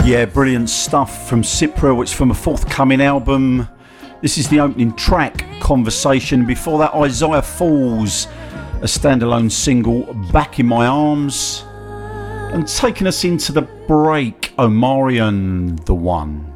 Yeah, brilliant stuff from Cypra, which is from a forthcoming album. This is the opening track, Conversation. Before that, Isaiah Falls, a standalone single, Back in My Arms. And taking us into the break, Omarion, The One.